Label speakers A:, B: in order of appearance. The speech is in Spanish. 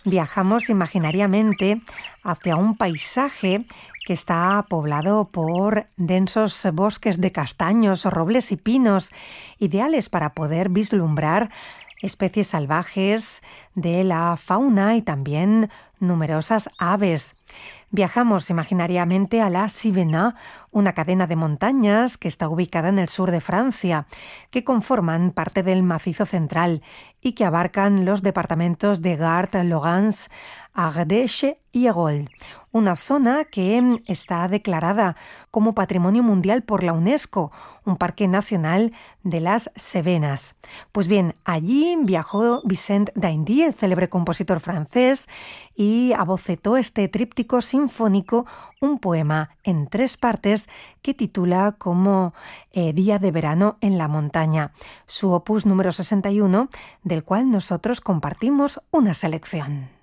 A: Viajamos imaginariamente hacia un paisaje que está poblado por densos bosques de castaños, robles y pinos, ideales para poder vislumbrar especies salvajes de la fauna y también numerosas aves. Viajamos imaginariamente a la Cévennes, una cadena de montañas que está ubicada en el sur de Francia, que conforman parte del Macizo Central y que abarcan los departamentos de Gard, Lorentz, Ardèche y Hérol, una zona que está declarada como Patrimonio Mundial por la UNESCO, un parque nacional de las Cevenas. Pues bien, allí viajó Vicent d'Indy, el célebre compositor francés, y abocetó este tríptico sinfónico, un poema en 3 partes que titula como Día de verano en la montaña, su opus número 61, del cual nosotros compartimos una selección.